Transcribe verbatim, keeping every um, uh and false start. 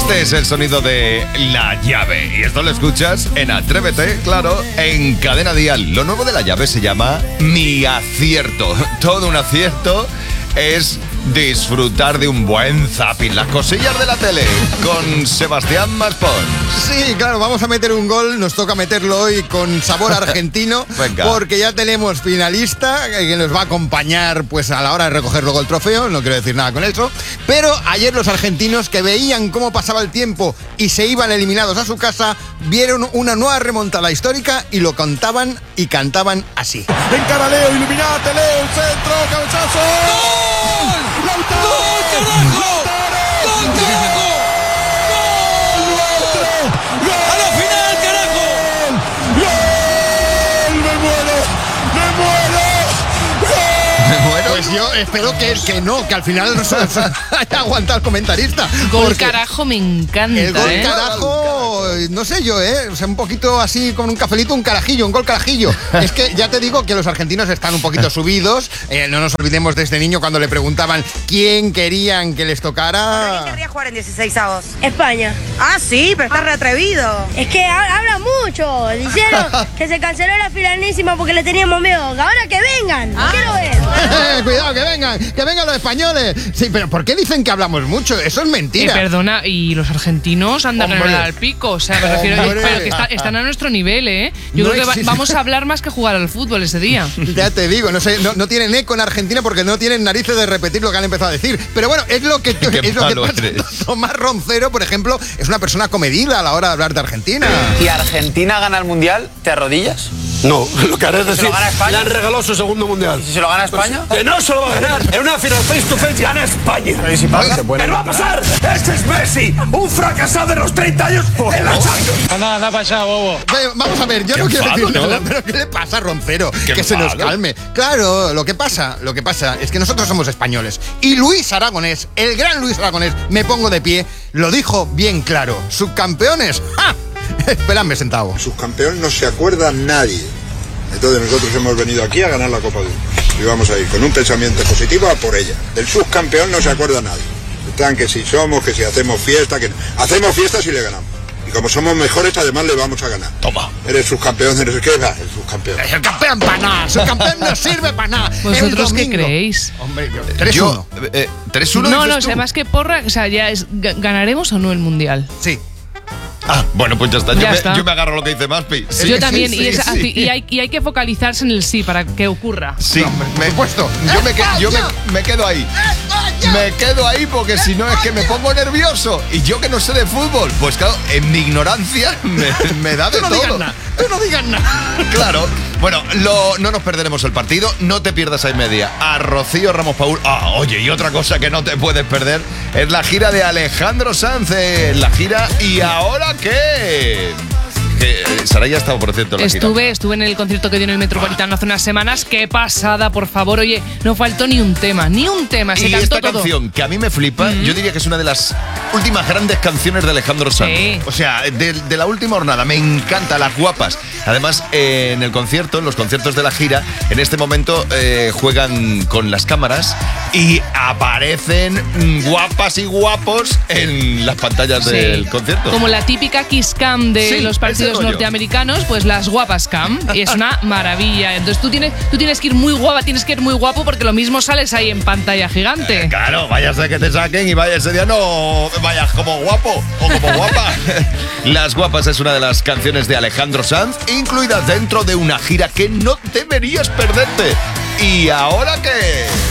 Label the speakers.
Speaker 1: Este es el sonido de La Llave. Y esto lo escuchas en Atrévete, claro, en Cadena Dial. Lo nuevo de La Llave se llama Mi Acierto. Todo un acierto es disfrutar de un buen zapping. Las cosillas de la tele con Sebastián Maspons.
Speaker 2: Sí, claro, vamos a meter un gol. Nos toca meterlo hoy con sabor argentino. Porque ya tenemos finalista que nos va a acompañar pues a la hora de recoger luego el trofeo. No quiero decir nada con eso. Pero ayer los argentinos, que veían cómo pasaba el tiempo y se iban eliminados a su casa, vieron una nueva remontada histórica y lo contaban y cantaban así.
Speaker 3: Encara Leo, iluminate Leo, centro, cabezazo. ¡Gol! ¡Lautaro! ¡Gol, carajo! ¡Gol, carajo! ¡Gol! ¡Gol! ¡A la final, carajo! ¡Gol! ¡Me muero! ¡Me muero!
Speaker 2: Bueno, pues yo espero que, que no, que al final no se haya aguantado el comentarista.
Speaker 4: Gol carajo me encanta.
Speaker 2: El gol
Speaker 4: ¿eh?
Speaker 2: carajo, no sé yo, ¿eh? O sea, un poquito así con un cafelito, un carajillo, un gol carajillo. Es que ya te digo que los argentinos están un poquito subidos. Eh, no nos olvidemos de este niño cuando le preguntaban quién querían que les tocara.
Speaker 5: ¿Quién querría jugar en dieciseisavos?
Speaker 6: España.
Speaker 5: Ah, sí, pero está re atrevido.
Speaker 6: Es que ha- habla mucho. Dijeron que se canceló la finalísima porque le teníamos miedo. Ahora que vengan.
Speaker 5: Ah.
Speaker 6: Quiero ver.
Speaker 2: Cuidado, que vengan, que vengan los españoles. Sí, pero ¿por qué dicen que hablamos mucho? Eso es mentira.
Speaker 4: Eh, perdona, y los argentinos andan que no le da al pico. O sea, me refiero,
Speaker 2: Hombre.
Speaker 4: pero que está- están a nuestro nivel, ¿eh? Yo
Speaker 2: No
Speaker 4: creo que va-
Speaker 2: existe.
Speaker 4: vamos a hablar más que jugar al fútbol ese día.
Speaker 2: Ya te digo, no sé, no, no tienen eco en Argentina porque no tienen narices de repetir lo que han empezado a decir. Pero bueno, es lo que,
Speaker 1: Qué
Speaker 2: es lo que
Speaker 1: malo
Speaker 2: pasa.
Speaker 1: eres.
Speaker 2: Tomás Roncero, por ejemplo, es una persona comedida a la hora de hablar de Argentina.
Speaker 7: ¿Y Argentina gana el Mundial? ¿Te arrodillas?
Speaker 3: No, lo que haré es decir,
Speaker 7: lo gana España?
Speaker 3: le han regalado su segundo mundial.
Speaker 7: ¿Y si se lo gana España?
Speaker 3: Que no se lo va a ganar. En una final face to face gana España.
Speaker 7: ¿Y si pasa?
Speaker 3: ¿Qué no va a pasar? Este es Messi, un fracasado de los treinta años en la Champions.
Speaker 7: Anda, anda para allá, bobo.
Speaker 2: Ve, Vamos a ver, yo
Speaker 1: Qué
Speaker 2: no quiero
Speaker 1: enfado,
Speaker 2: decir
Speaker 1: ¿no?
Speaker 2: nada, pero ¿qué le pasa a Roncero?
Speaker 1: Qué
Speaker 2: Que se nos
Speaker 1: enfado.
Speaker 2: calme. Claro, lo que pasa, lo que pasa es que nosotros somos españoles. Y Luis Aragonés, el gran Luis Aragonés, me pongo de pie, lo dijo bien claro. Subcampeones, ¡ja! Esperadme sentado.
Speaker 8: Subcampeón no se acuerda nadie. Entonces nosotros hemos venido aquí a ganar la Copa del Mundo. Y vamos a ir con un pensamiento positivo a por ella. Del subcampeón no se acuerda nadie. Están que si somos, que si hacemos fiesta, que hacemos fiesta si le ganamos. Y como somos mejores, además le vamos a ganar.
Speaker 1: Toma.
Speaker 8: Eres subcampeón, eres ¿qué va? El subcampeón.
Speaker 2: El campeón para nada, el campeón no sirve para nada.
Speaker 4: ¿Vosotros
Speaker 2: El
Speaker 4: qué
Speaker 2: domingo.
Speaker 4: creéis?
Speaker 2: Hombre, yo, tres
Speaker 1: Yo,
Speaker 2: uno.
Speaker 1: eh, tres uno.
Speaker 4: No,
Speaker 1: dices
Speaker 4: no,
Speaker 1: tú.
Speaker 4: o sea, más que porra, o sea, ya es, ga- ¿ganaremos o no el Mundial?
Speaker 2: Sí.
Speaker 1: Ah, bueno, pues ya está. Yo,
Speaker 4: Ya
Speaker 1: me,
Speaker 4: está.
Speaker 1: yo me agarro lo que dice Maspi. Sí,
Speaker 4: Yo
Speaker 1: sí,
Speaker 4: también,
Speaker 1: sí,
Speaker 4: y, es
Speaker 1: sí.
Speaker 4: así, y, hay, y hay que focalizarse en el sí para que ocurra.
Speaker 1: Sí,
Speaker 2: Por
Speaker 1: me,
Speaker 2: supuesto.
Speaker 1: yo, me, que- yo me, me quedo ahí. Me quedo ahí porque si no es que me pongo nervioso. Y yo que no sé de fútbol, pues claro, en mi ignorancia me, me da de
Speaker 2: Tú no
Speaker 1: todo.
Speaker 2: digas nada, tú no digas nada.
Speaker 1: Claro. Bueno, lo- no nos perderemos el partido. No te pierdas a media a Rocío Ramos Paul. Ah, oye, y otra cosa que no te puedes perder es la gira de Alejandro Sanz. eh, La gira ¿Y ahora qué? Que, eh, Saray ha estado, por cierto, en la gira.
Speaker 4: Estuve, estuve en el concierto que dio en el Metropolitano hace unas semanas. ¡Qué pasada, por favor! Oye, no faltó ni un tema, ni un tema. Se
Speaker 1: Y
Speaker 4: cantó
Speaker 1: esta
Speaker 4: todo.
Speaker 1: canción, que a mí me flipa, yo diría que es una de las últimas grandes canciones de Alejandro Sanz.
Speaker 4: Sí.
Speaker 1: O sea, de, de la última jornada, me encanta, Las Guapas. Además, eh, en el concierto, en los conciertos de la gira, en este momento eh, juegan con las cámaras y aparecen mm, guapas y guapos en las pantallas
Speaker 4: Sí.
Speaker 1: del concierto.
Speaker 4: Como la típica Kiss Cam de
Speaker 1: Sí,
Speaker 4: los
Speaker 1: ese
Speaker 4: partidos
Speaker 1: rollo.
Speaker 4: norteamericanos, pues las guapas Cam. Y es una maravilla. Entonces tú tienes, tú tienes que ir muy guapa, tienes que ir muy guapo porque lo mismo sales ahí en pantalla gigante.
Speaker 1: Claro, vayas a que te saquen y vaya ese día no vayas como guapo o como guapa. Las Guapas es una de las canciones de Alejandro Sanz, incluida dentro de una gira que no deberías perderte. ¿Y ahora qué?